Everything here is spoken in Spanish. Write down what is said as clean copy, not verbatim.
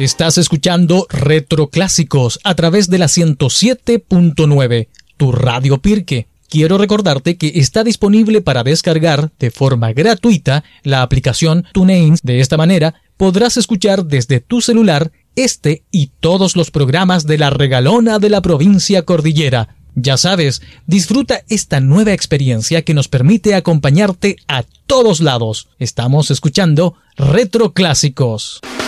Estás escuchando Retroclásicos a través de la 107.9, tu Radio Pirque. Quiero recordarte que está disponible para descargar de forma gratuita la aplicación TuneIn. De esta manera podrás escuchar desde tu celular este y todos los programas de La Regalona de la provincia Cordillera. Ya sabes, disfruta esta nueva experiencia que nos permite acompañarte a todos lados. Estamos escuchando Retroclásicos.